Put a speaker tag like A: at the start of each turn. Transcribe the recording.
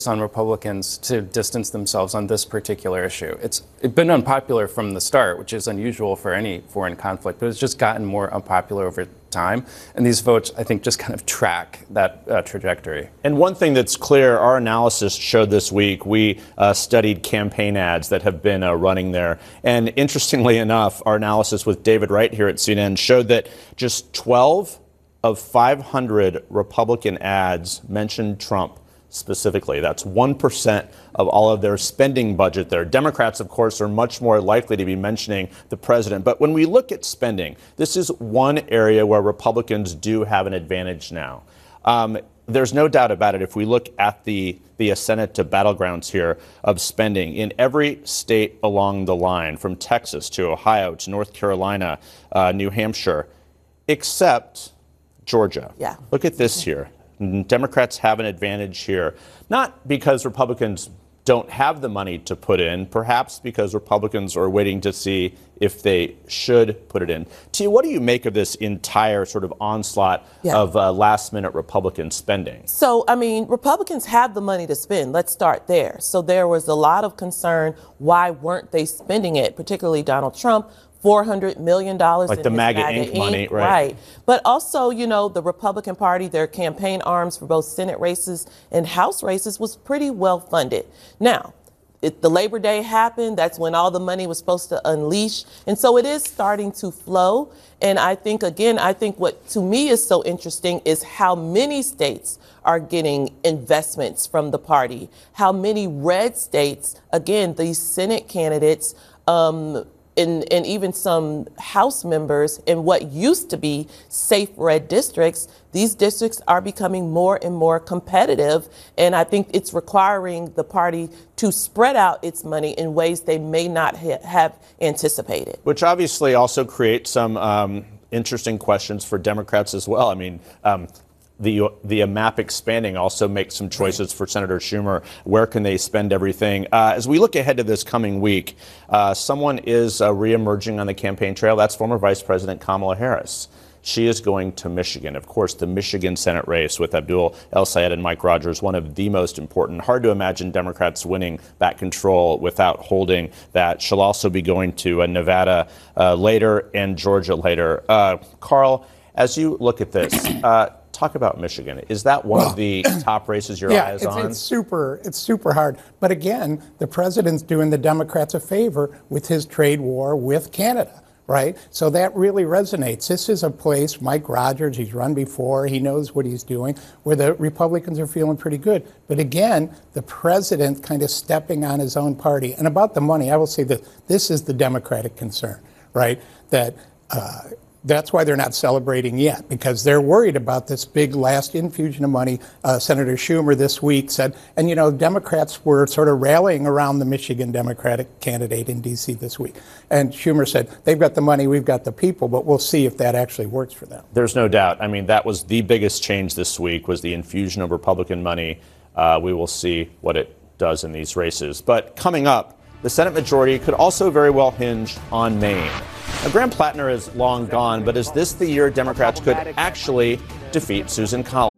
A: on Republicans to distance themselves on this particular issue. It's been unpopular from the start, which is unusual for any foreign conflict, but it's just gotten more unpopular over time. And these votes, I think, just kind of track that trajectory.
B: And one thing that's clear, our analysis showed this week, we studied campaign ads that have been running there. And interestingly enough, our analysis with David Wright here at CNN showed that just 12 of 500 Republican ads mentioned Trump specifically. That's 1% of all of their spending budget there. Democrats, of course, are much more likely to be mentioning the president. But when we look at spending, this is one area where Republicans do have an advantage now. There's no doubt about it. If we look at the Senate to battlegrounds here of spending in every state along the line, from Texas to Ohio to North Carolina, New Hampshire, except Georgia.
C: Yeah.
B: Look at this here. Democrats have an advantage here, not because Republicans don't have the money to put in, perhaps because Republicans are waiting to see if they should put it in. Tia, what do you make of this entire sort of onslaught of last-minute Republican spending?
C: So, I mean, Republicans have the money to spend. Let's start there. So there was a lot of concern, why weren't they spending it, particularly Donald Trump, $400 million.
B: Like the MAGA Inc. money, right?
C: Right. But also, you know, the Republican Party, their campaign arms for both Senate races and House races was pretty well funded. Now, the Labor Day happened. That's when all the money was supposed to unleash. And so it is starting to flow. And I think, again, what to me is so interesting is how many states are getting investments from the party, how many red states, again, these Senate candidates, and even some House members in what used to be safe red districts, these districts are becoming more and more competitive. And I think it's requiring the party to spread out its money in ways they may not have anticipated.
B: Which obviously also creates some interesting questions for Democrats as well. I mean, the map expanding also makes some choices for Senator Schumer. Where can they spend everything? As we look ahead to this coming week, someone is reemerging on the campaign trail. That's former Vice President Kamala Harris. She is going to Michigan. Of course, the Michigan Senate race with Abdul El-Sayed and Mike Rogers, one of the most important. Hard to imagine Democrats winning that control without holding that. She'll also be going to Nevada later and Georgia later. Carl, as you look at this, talk about Michigan. Is that one of the top races your eyes on?
D: It's super hard. But again, the president's doing the Democrats a favor with his trade war with Canada, right? So that really resonates. This is a place, Mike Rogers, he's run before, he knows what he's doing, where the Republicans are feeling pretty good. But again, the president kind of stepping on his own party. And about the money, I will say that this is the Democratic concern, right? That's why they're not celebrating yet, because they're worried about this big last infusion of money. Senator Schumer this week said, and you know, Democrats were sort of rallying around the Michigan Democratic candidate in D.C. this week. And Schumer said, they've got the money, we've got the people, but we'll see if that actually works for them.
B: There's no doubt. I mean, that was the biggest change this week, was the infusion of Republican money. We will see what it does in these races. But coming up, the Senate majority could also very well hinge on Maine. Now, Graham Plattner is long gone, but is this the year Democrats could actually defeat Susan Collins?